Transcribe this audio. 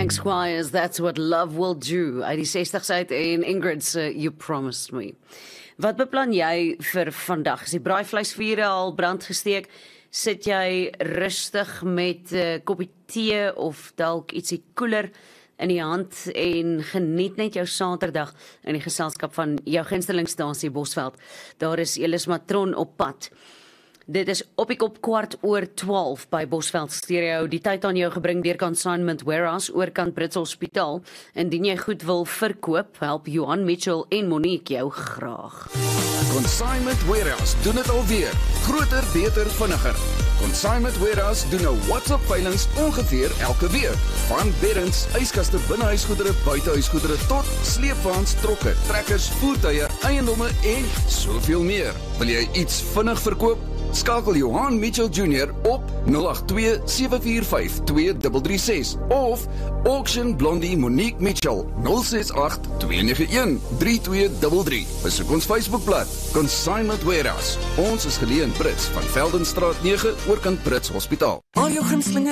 Hank Squires, That's What Love Will Do, uit die 60s uit en Ingrid se You Promised Me. Wat beplan jy vir vandag? Is die braaivleisvure al brand gesteek? Sit jy rustig met 'n koppie tee of dalk ietsie koeler in die hand en geniet net jou Saterdag in die geselskap van jou gunstelingstasie Bosveld. Daar is Elis Matron op pad. Dit is op die kop 12:15 by Bosveld Stereo. Die tyd aan jou gebring deur Consignment Warehouse oorkant Brits Hospitaal. Indien jy goed wil verkoop, help Johan Mitchell en Monique jou graag. Consignment Warehouse doen dit alweer. Groter, beter, vinniger. Consignment Warehouse doen nou WhatsApp-veilings ongeveer elke week. Van beddens, yskaste, binnehuisgoedere, buitehuisgoedere tot sleepwaens, trokke, trekkers, voertuie, eiendomme en soveel meer. Wil jy iets vinnig verkoop? Skakel Johan Mitchell Jr. op 082-745-2336 of Auction Blondie Monique Mitchell 068-291-3233. Besoek ons Facebookblad Consignment Warehouse. Ons is geleë in Brits van Veldenstraat 9 oorkant Brits Hospitaal. Al jou gunstelinge